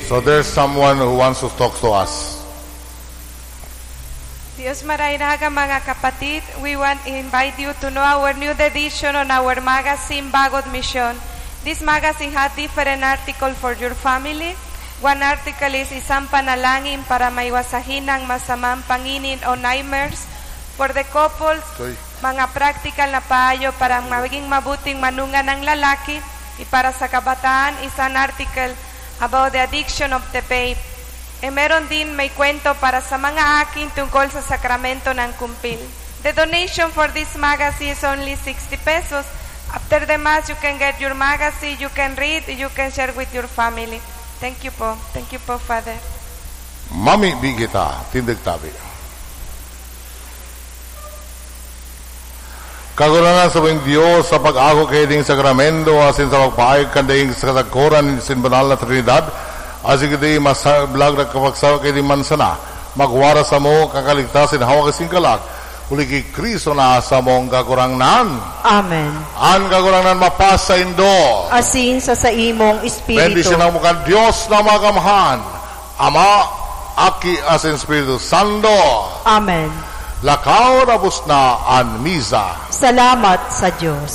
So there's someone who wants to talk to us. Dios maraynaga mga kapatid, we want to invite you to know our new edition on our magazine, Bagod Mission. This magazine has different articles for your family. One article is isang panalangin para maiwasahin ang masamang panginin o nightmares. For the couples, mga practical na payo para maging mabuting manungan ng lalaki. Para sa kabataan, isang article about the addiction of the vape. Meron din may kwento para sa mga akin tungkol sa sakramento ng kumpil. The donation for this magazine is only 60 pesos. After the Mass, you can get your magazine, you can read, you can share with your family. Thank you po. Thank you po, Father. Mami Bigita, tindig tabi. Kagurangan sa buong Diyos sa pag-ako kay ding sakramento asin sa pagpaayag kandaing sa kasagkuran sin banal na Trinidad asin kiti masablag na kapagsawa kay ding mansana magwara sa mo kakaligtasin hawak kasing kalag uli kay Kristo na sa mong kagurangan. Amen. Ang kagurangan mapasa indo asin sa imong espiritu. Bendisyon ang mukhang Diyos na magamhan Ama, Aki asin Espiritu Santo. Amen. Lakaw na bus na an misa. Salamat sa Diyos.